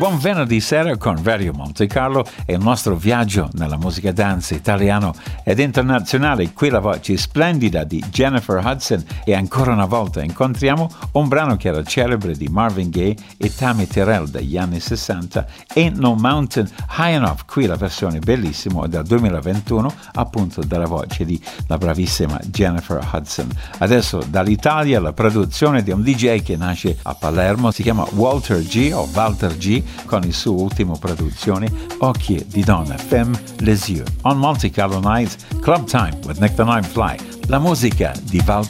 buon venerdì sera con Radio Monte Carlo e il nostro viaggio nella musica dance italiano ed internazionale. Qui la voce splendida di Jennifer Hudson e ancora una volta incontriamo un brano che era celebre di Marvin Gaye e Tammy Terrell degli anni 60, Ain't No Mountain High Enough. Qui la versione bellissima del 2021 appunto della voce di la bravissima Jennifer Hudson. Adesso dall'Italia la produzione di un DJ che nasce a Palermo, si chiama Walter G o Walter G, con il suo ultimo produzione Occhi di donna, Femme les yeux. On Monte Carlo Nights, Club Time with Nick the Nine Fly, la musica di Walter